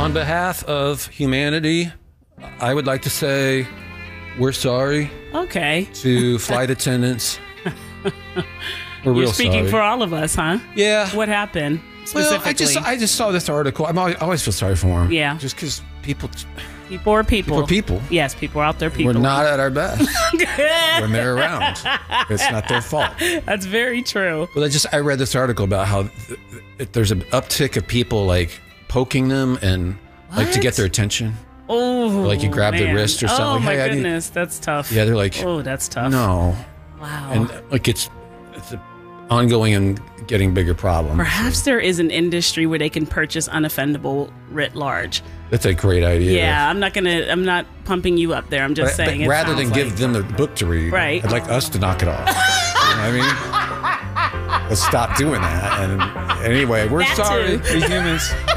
On behalf of humanity, I would like to say we're sorry Okay. to flight attendants. We're You're real speaking sorry. for all of us, huh? Yeah. What happened Well, specifically? I just saw this article. I always feel sorry for them. Yeah. Just because people People are people. are people. Yes, people are out there. People. We're not at our best when they're around. It's not their fault. That's very true. Well, I read this article about how there's an uptick of people like poking them and like to get What? their attention. Oh, Like you grab the man. wrist or something. Oh Like, my hey, I need- goodness, that's tough. Yeah, they're like, Oh, that's tough. no, Wow. and like it's an ongoing and getting bigger problem. Perhaps there is an industry where they can purchase unoffendable writ large. That's a great idea. Yeah, I'm not pumping you up there. I'm just But saying. It rather than sounds give like- them the book to read, Right. I'd like us to knock it off. You know what I mean? Let's stop doing that. And anyway, we're That sorry, too. we humans.